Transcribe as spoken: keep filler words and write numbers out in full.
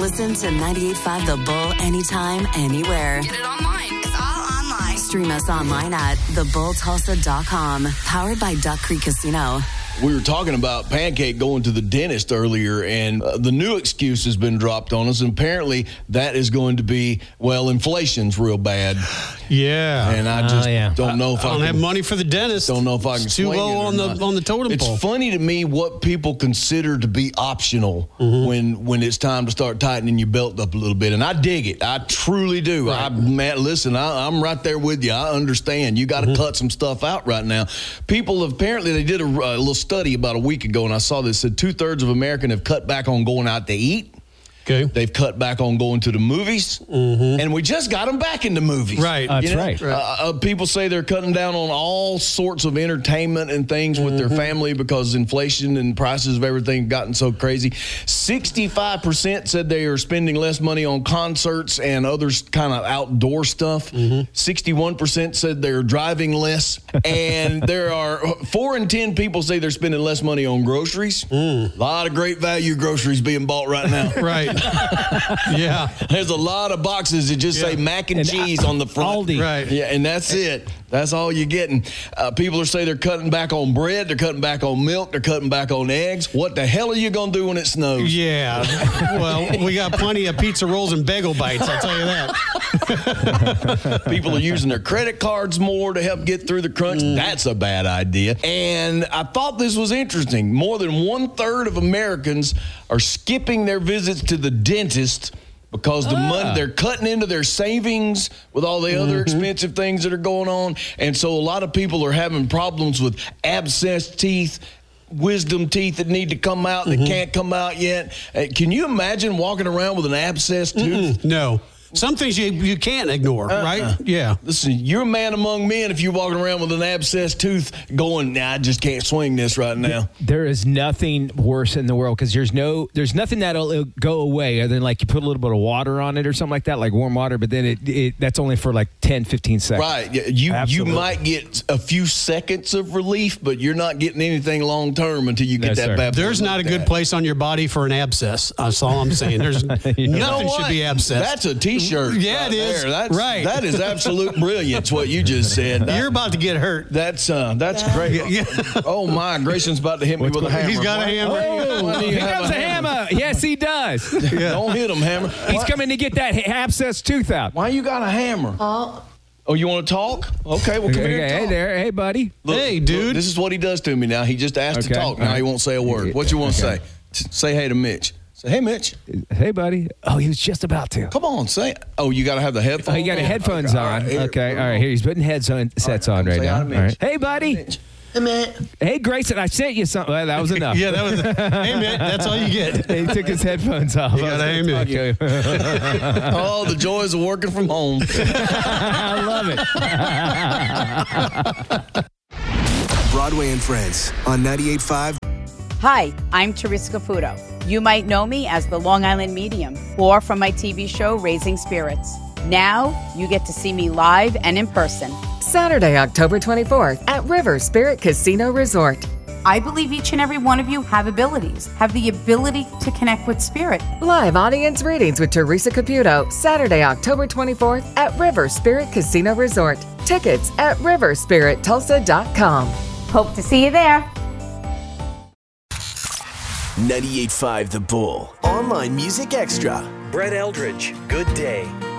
Listen to ninety-eight point five The Bull anytime, anywhere. Get it online. It's all online. Stream us online at the bull tulsa dot com. Powered by Duck Creek Casino. We were talking about Pancake going to the dentist earlier, and uh, the new excuse has been dropped on us. And apparently, that is going to be, well, inflation's real bad. Yeah. And I just uh, yeah. don't know if I, I, don't can, have money for the dentist. Don't know if I can it's too swing low it or on the not. on the totem it's pole. It's funny to me what people consider to be optional mm-hmm. when when it's time to start tightening your belt up a little bit. And I dig it. I truly do. Right. I man, listen, I, I'm right there with you. I understand. You got to mm-hmm. cut some stuff out right now. People apparently they did a, a little study about a week ago, and I saw this. Said two thirds of Americans have cut back on going out to eat. Okay. They've cut back on going to the movies, mm-hmm. and we just got them back into movies. Right. That's you know? right. Uh, uh, people say they're cutting down on all sorts of entertainment and things mm-hmm. with their family because inflation and prices of everything have gotten so crazy. sixty-five percent said they are spending less money on concerts and other kind of outdoor stuff. Mm-hmm. sixty-one percent said they're driving less. And there are four in ten people say they're spending less money on groceries. Mm. A lot of great value groceries being bought right now. Right. Yeah. There's a lot of boxes that just yeah. say mac and, and cheese on the front. Aldi. Right. Yeah, and that's it. That's all you're getting. Uh, people are saying they're cutting back on bread. They're cutting back on milk. They're cutting back on eggs. What the hell are you going to do when it snows? Yeah. Well, we got plenty of pizza rolls and bagel bites, I'll tell you that. People are using their credit cards more to help get through the crunch. Mm. That's a bad idea. And I thought this was interesting. More than one-third of Americans are skipping their visits to the dentist because the ah. money they're cutting into their savings with all the other mm-hmm. expensive things that are going on. And so a lot of people are having problems with abscessed teeth, wisdom teeth that need to come out that mm-hmm. can't come out yet. Uh, can you imagine walking around with an abscessed tooth? Mm-mm. No. Some things you, you can't ignore, uh-uh. right? Yeah. Listen, you're a man among men if you're walking around with an abscessed tooth going, nah, I just can't swing this right now. There is nothing worse in the world because there's no, there's nothing that'll go away other than like you put a little bit of water on it or something like that, like warm water, but then it, it that's only for like ten, fifteen seconds. Right. You, Absolutely. you might get a few seconds of relief, but you're not getting anything long term until you get No, that sir. bad. There's not a good that. place on your body for an abscess. That's all I'm saying. There's You know nothing what? should be abscessed. That's a T-shirt. Yeah, right it is. There. That's, right. That is absolute brilliance. What you just said. That, You're about to get hurt. That's uh, that's great. Yeah. Oh my, Grayson's about to hit me What's with a going- hammer. He's got a Why- hammer. Oh, why do you here have comes a hammer. Yes, he does. Yeah. Don't hit him, hammer. He's Why- coming to get that abscess tooth out. Why you got a hammer? Oh. Oh, you want to talk? Okay, well, come Okay, here and hey talk. there. Hey, buddy. Look, Hey, look, dude. this is what he does to me now. He just asked to Okay, talk. all Now right. he won't say a word. What you want to Okay. say? T- Say hey to Mitch. Say, hey, Mitch. Hey, buddy. Oh, he was just about to. Come on, say it. Oh, you got to have the headphones Oh, you got on? headphones Okay, all on. right, here. Okay, all right. Here, he's putting headset sets All right, on right say hi now. to Mitch. All right. Hey, buddy. Mitch. Hey, man. Hey, Grayson, I sent you something. Well, that was enough. Yeah, that was. Hey, man, that's all you get. He took his headphones off. You gotta I was aim gonna it. talk to him. Oh, the joys of working from home. I love it. Broadway and Friends on ninety-eight point five. Hi, I'm Teresa Caputo. You might know me as the Long Island Medium or from my T V show Raising Spirits. Now you get to see me live and in person. Saturday, October twenty-fourth at River Spirit Casino Resort. I believe each and every one of you have abilities, have the ability to connect with spirit. Live audience readings with Teresa Caputo, Saturday, October twenty-fourth at River Spirit Casino Resort. Tickets at river spirit tulsa dot com. Hope to see you there. ninety-eight point five The Bull. Online Music Extra. Brett Eldridge, Good Day.